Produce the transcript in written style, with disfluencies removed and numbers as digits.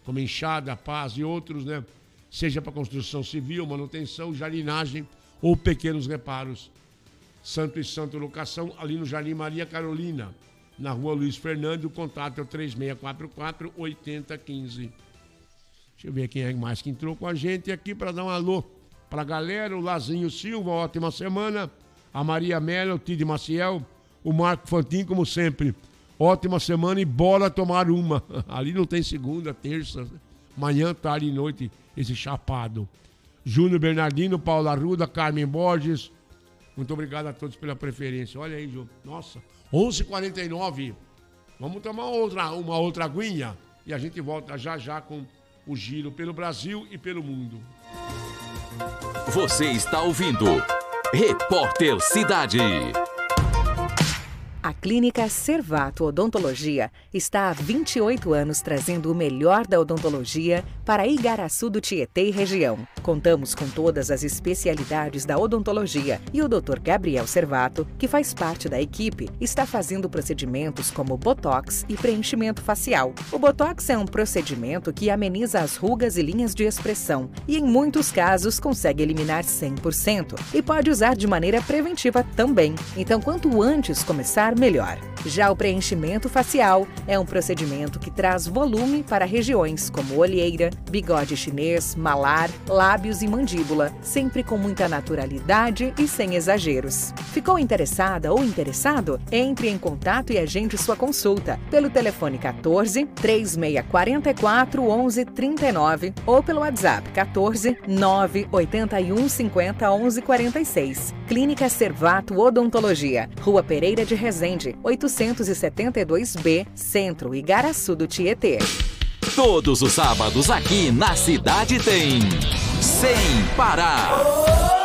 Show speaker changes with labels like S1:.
S1: como enxada, pás e outros, né? Seja para construção civil, manutenção, jardinagem ou pequenos reparos. Santo e Santo Locação, ali no Jardim Maria Carolina, na rua Luiz Fernando, o contato é o 3644-8015. Deixa eu ver quem é mais que entrou com a gente aqui para dar um alô para a galera. O Lazinho Silva, ótima semana. A Maria Mela, o Tide Maciel, o Marco Fantin, como sempre. Ótima semana e bora tomar uma. Ali não tem segunda, terça, manhã, tarde e noite, esse chapado. Júnior Bernardino, Paula Arruda, Carmen Borges. Muito obrigado a todos pela preferência. Olha aí, Ju. Nossa, 11h49. Vamos tomar uma outra aguinha e a gente volta já já com o giro pelo Brasil e pelo mundo.
S2: Você está ouvindo Repórter Cidade.
S3: A Clínica Servato Odontologia está há 28 anos trazendo o melhor da odontologia para Igaraçu do Tietê e região. Contamos com todas as especialidades da odontologia e o Dr. Gabriel Servato, que faz parte da equipe, está fazendo procedimentos como botox e preenchimento facial. O botox é um procedimento que ameniza as rugas e linhas de expressão e, em muitos casos, consegue eliminar 100% e pode usar de maneira preventiva também. Então, quanto antes começar, melhor. Já o preenchimento facial é um procedimento que traz volume para regiões como olheira, bigode chinês, malar, lábios e mandíbula, sempre com muita naturalidade e sem exageros. Ficou interessada ou interessado? Entre em contato e agende sua consulta pelo telefone 14 3644 1139 ou pelo WhatsApp 14 981 50 1146. Clínica Servato Odontologia, Rua Pereira de Resende, 872B, Centro, Igaraçu do Tietê.
S2: Todos os sábados aqui na cidade tem Sem Parar.